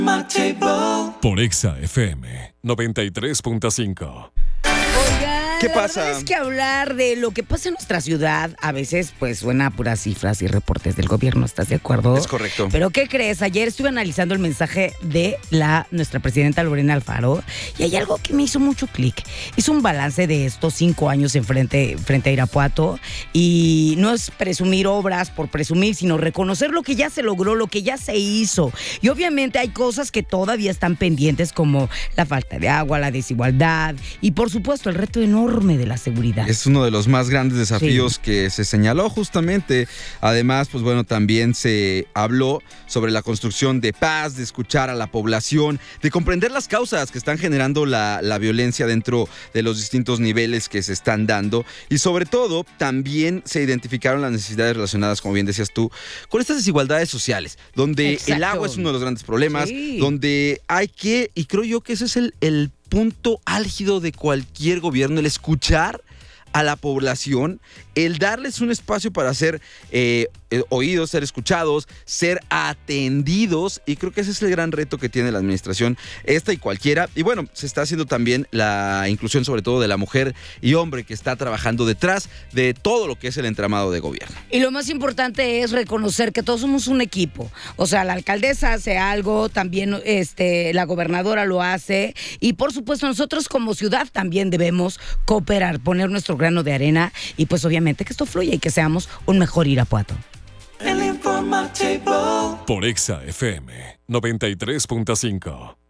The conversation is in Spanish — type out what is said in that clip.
Por Exa FM 93.5. Oigan, ¿Qué la pasa? verdad es que hablar de lo que pasa en nuestra ciudad a veces pues suena a puras cifras y reportes del gobierno, ¿estás de acuerdo? Es correcto. Pero ¿qué crees? Ayer estuve analizando el mensaje de nuestra presidenta Lorena Alfaro y hay algo que me hizo mucho clic. Hizo un balance de estos 5 años frente a Irapuato y no es presumir obras por presumir, sino reconocer lo que ya se logró, lo que ya se hizo. Y obviamente hay cosas que todavía están pendientes como la falta de agua, la desigualdad y por supuesto el reto enorme de la seguridad. Es uno de los más grandes desafíos que se señaló justamente. Además, pues bueno, también se habló sobre la construcción de paz, de escuchar a la población, de comprender las causas que están generando la violencia dentro de los distintos niveles que se están dando. Y sobre todo, también se identificaron las necesidades relacionadas, como bien decías tú, con estas desigualdades sociales, donde Exacto. el agua es uno de los grandes problemas, Sí. donde hay que, y creo yo que ese es el punto álgido de cualquier gobierno, el escuchar a la población, el darles un espacio para ser oídos, ser escuchados, ser atendidos, y creo que ese es el gran reto que tiene la administración, esta y cualquiera. Y bueno, se está haciendo también la inclusión sobre todo de la mujer y hombre que está trabajando detrás de todo lo que es el entramado de gobierno. Y lo más importante es reconocer que todos somos un equipo. O sea, la alcaldesa hace algo, también la gobernadora lo hace. Y por supuesto, nosotros como ciudad también debemos cooperar, poner nuestro grano de arena y pues obviamente que esto fluya y que seamos un mejor Irapuato. Por Exa FM 93.5.